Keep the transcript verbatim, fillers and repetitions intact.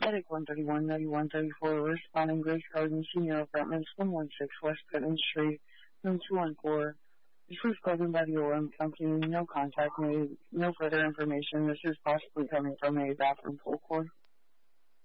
Attic one thirty-one, ninety-one thirty-four, responding Grace Garden Senior Apartments, one one six West Clinton Street, room two one four. This was spoken by the O M Company. No contact made. No further information. This is possibly coming from a bathroom full cord.